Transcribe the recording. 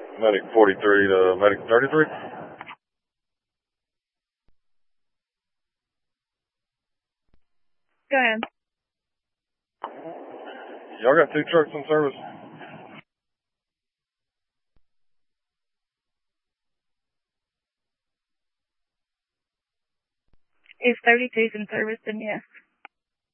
Medic 43 to Medic 33. Go ahead. Y'all got 2 trucks in service? If 32's in service, then yes.